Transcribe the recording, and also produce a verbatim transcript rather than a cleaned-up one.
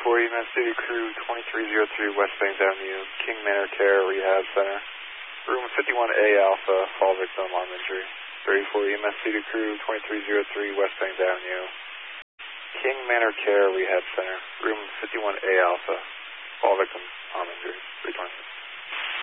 thirty-four E M S City Crew twenty-three oh three West Banks Avenue, King Manor Care Rehab Center. Room fifty-one A Alpha, fall victim arm injury. thirty-four E M S City Crew twenty-three oh three West Banks Avenue, King Manor Care Rehab Center. Room fifty-one A Alpha, fall victim arm injury. three twenty.